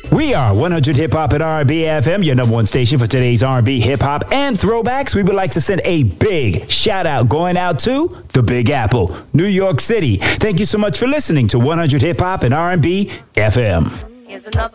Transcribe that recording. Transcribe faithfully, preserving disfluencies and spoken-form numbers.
We are one hundred Hip Hop and R and B F M, your number one station for today's R and B, hip hop, and throwbacks. We would like to send a big shout out going out to the Big Apple, New York City. Thank you so much for listening to one hundred Hip Hop and R and B F M. Here's another